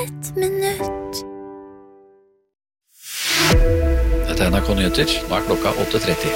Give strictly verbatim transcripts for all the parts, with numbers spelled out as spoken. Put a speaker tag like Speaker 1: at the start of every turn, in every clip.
Speaker 1: ett minutt.
Speaker 2: Dette er N R K Nyheter, nå er klokka åtte tretti.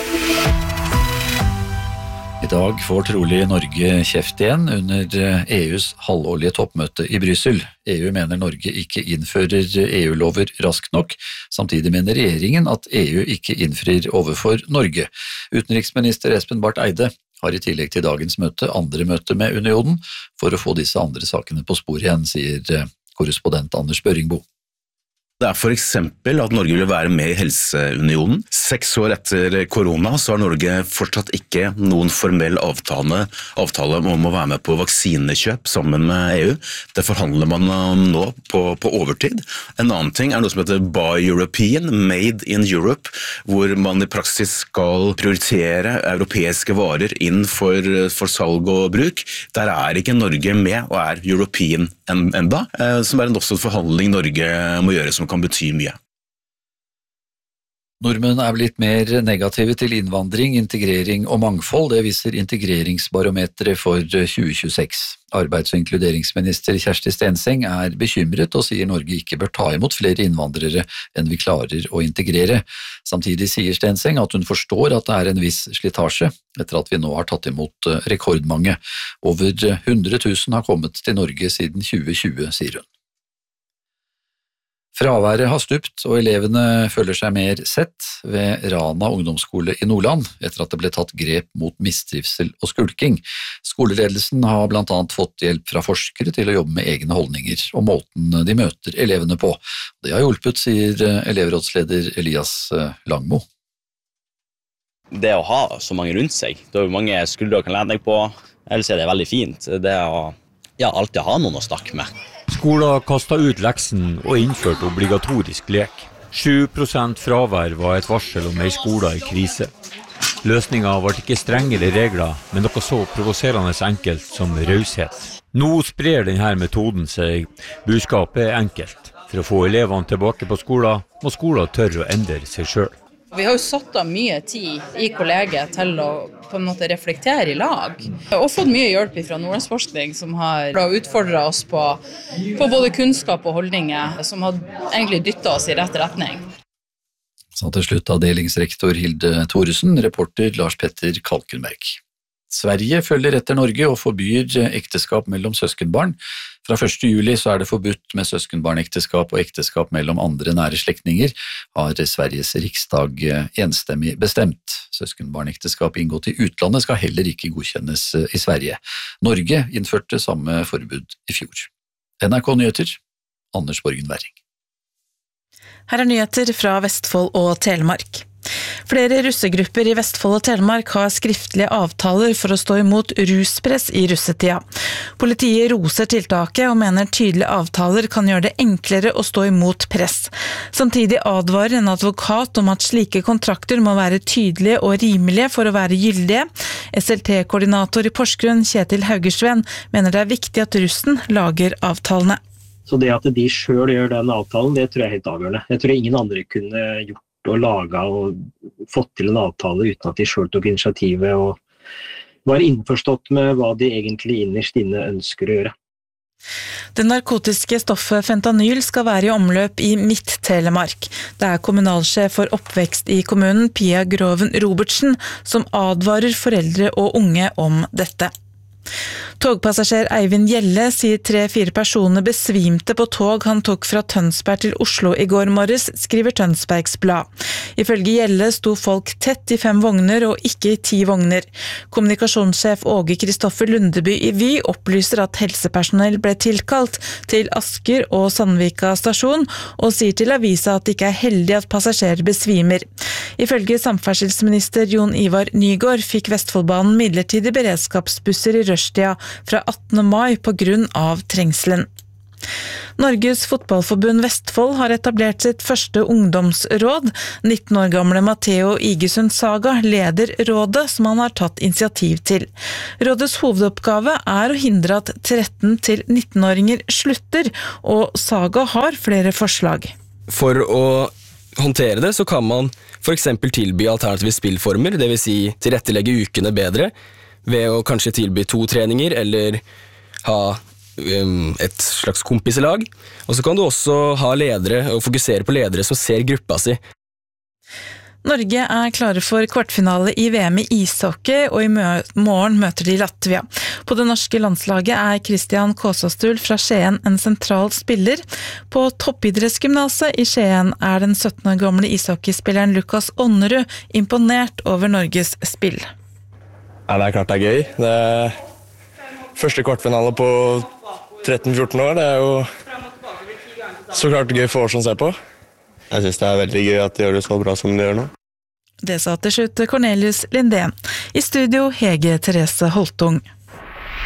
Speaker 2: I dag får trolig Norge kjeft igjen under E U's halvårlige toppmøte i Brussel. E U mener Norge ikke innfører E U-lover raskt nok, samtidig mener regjeringen at E U ikke innfrir overfor Norge. Utenriksminister Espen Barth Eide har i tillegg til dagens møte andre møter med unionen for å få disse andre sakene på spor igjen, sier korrespondent Anders Børingbo.
Speaker 3: Det er for eksempel at Norge vil være med i Helseunionen. Seks år etter korona så har Norge fortsatt ikke noen formell avtale, avtale om å være med på vaksinekjøp sammen med E U. Det forhandler man nå på, på overtid. En annen ting er noe som heter Buy European, Made in Europe, hvor man i praksis skal prioritere europeiske varer inn for, for salg og bruk. Der er ikke Norge med og er European enda, som er også en forhandling Norge må gjøre som kan bety mye.
Speaker 2: Nordmenn er blitt mer negative til innvandring, integrering og mangfold, det viser integreringsbarometeret for tjue tjueseks. Arbeids- og inkluderingsminister Kjersti Stenseng er bekymret og sier Norge ikke bør ta imot flere innvandrere enn vi klarer å integrere. Samtidig sier Stenseng at hun forstår at det er en viss slitasje etter at vi nå har tatt imot rekordmange. Over hundre tusen har kommet til Norge siden tjue tjue, sier hun. Fraværet har stupt, og elevene føler seg mer sett ved Rana ungdomsskole i Nordland, etter at det ble tatt grep mot mistrivsel og skulking. Skoleledelsen har blant annet fått hjelp fra forskere til å jobbe med egne holdninger og måten de møter elevene på. Det har hjulpet, sier elevrådsleder Elias Langmo.
Speaker 4: Det å ha så mange rundt seg, det er jo mange skuldre å kan lene deg på, ellers er det veldig fint. Det å ja, alltid ha noen å snakke med.
Speaker 5: Skolen kastet ut leksen og innførte obligatorisk lek. sju prosent fravær var et varsel om en skole i krise. Løsningen var ikke strengere regler, men noe så provoserende enkelt som raushet. Nå sprer denne metoden seg. Budskapet er enkelt. For å få elevene tilbake på skolen, må skolen tørre å endre seg selv.
Speaker 6: Vi har jo satt av mye tid i kollegiet til å på en måte reflektere i lag, og fått mye hjelp fra Nordlandsforskning som har utfordret oss på, på både kunnskap og holdninger, som har egentlig dyttet oss i rett retning.
Speaker 2: Så til slutt avdelingsrektor Hilde Thoresen, reporter Lars Petter Kalkenberg. Sverige følger etter Norge og forbyr ekteskap mellom søskenbarn. Fra første juli så er det forbudt med søskenbarnekteskap og ekteskap mellom andre nære slektninger, har Sveriges riksdag enstemmig bestemt. Søskenbarnekteskap inngått i utlandet skal heller ikke godkjennes i Sverige. Norge innførte samme forbud i fjor. N R K Nyheter, Anders Borgen Werring.
Speaker 7: Her er nyheter fra Vestfold og Telemark. Flere russegrupper i Vestfold og Telemark har skriftlige avtaler for å stå imot ruspress i russetida. Politiet roser tiltaket og mener tydelige avtaler kan gjøre det enklere å stå imot press. Samtidig advarer en advokat om at slike kontrakter må være tydelige og rimelige for å være gyldige. S L T-koordinator i Porsgrunn, Kjetil Haugersven, mener det er viktig at russen lager avtalene.
Speaker 8: Så det at de selv gjør den avtalen, det tror jeg er helt avgjørende. Jeg tror ingen andre kunne gjort og laget og fått til en avtale uten at de selv tok initiativet og var innforstått med hva de egentlig innerst inne ønsker å gjøre.
Speaker 7: Det narkotiske stoffet fentanyl skal være i omløp i Midt-Telemark. Det er kommunalsjef for oppvekst i kommunen, Pia Groven Robertsen, som advarer foreldre og unge om dette. Togpassasjer Eivind Gjelle sier tre-fire personer besvimte på tog han tok fra Tønsberg til Oslo i går morges, skriver Tønsbergs Blad. Ifølge Gjelle sto folk tett i fem vogner og ikke i ti vogner. Kommunikasjonssjef Åge Kristoffer Lundeby i Vy opplyser at helsepersonell ble tilkalt til Asker og Sandvika stasjon, og sier til avisa at det ikke er heldig at passasjerer besvimer. Ifølge samferdselsminister Jon Ivar Nygård fikk Vestfoldbanen midlertidig beredskapsbusser i rushtida fra attende mai på grunn av trengselen. Norges fotballforbund Vestfold har etablert sitt første ungdomsråd. nitten år gamle Matteo Igesund Saga leder rådet som han har tatt initiativ til. Rådets hovedoppgave er å hindre at tretten til nitten-åringer slutter, og Saga har flere forslag.
Speaker 9: For å håndtere det så kan man for eksempel tilby alternative spillformer, det vil si tilrettelegge ukene bedre, ved å kanskje tilby to treninger, eller ha um, et slags kompislag, og så kan du også ha ledere og fokusere på ledere som ser gruppa si.
Speaker 7: Norge er klare for kvartfinale i V M i ishockey, og i morgen møter de Latvia. På det norske landslaget er Christian Kåsastul fra Skien en sentral spiller. På toppidrettsgymnaset i Skien er den sytten år gamle ishockeyspilleren Lukas Ånnerud imponert over Norges spill.
Speaker 1: Ja, det er klart det er gøy. Det er første kvartfinale på tretten fjorten år. Det er jo så klart gøy for oss som ser på. Jeg synes det er veldig gøy at de gjør det så bra som de gjør nå.
Speaker 7: Det sa til slutt Cornelius Lindén. I studio Hege Therese Holtung.